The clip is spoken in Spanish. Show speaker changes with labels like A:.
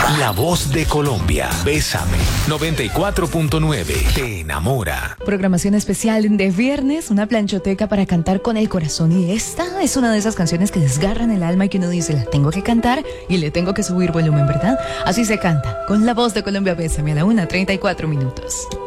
A: La voz de Colombia. Bésame. 94.9. Te enamora.
B: Programación especial de viernes, una planchoteca para cantar con el corazón. Y esta es una de esas canciones que desgarran el alma y que uno dice, la tengo que cantar y le tengo que subir volumen, ¿verdad? Así se canta, con la voz de Colombia. Bésame a la 1:34.